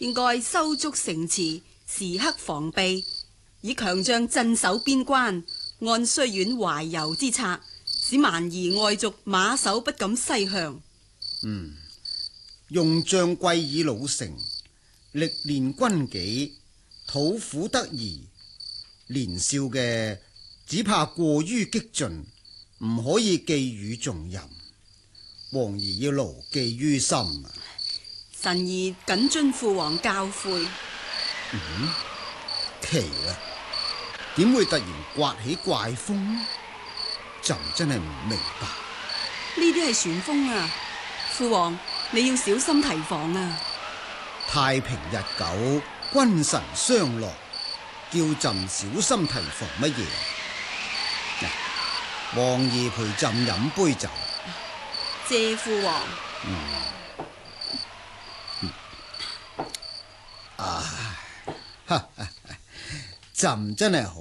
應該修築城池，時刻防備，以強將鎮守邊關，按睢遠懷柔之策，使蠻夷外族馬首不敢西向。 用將貴以老成，歷練軍紀，討苦得宜。年少嘅只怕過於激進，唔可以寄予重任。王兒要牢記於心啊！ 臣兒謹遵父王教誨。 奇啦，點會突然颳起怪風呢？朕真係唔明白。 呢啲係旋風啊！父王，你要小心提防啊！ 太平日久，君臣相樂，叫朕小心提防乜嘢？王兒陪朕飲杯酒。 謝父王。 朕真係好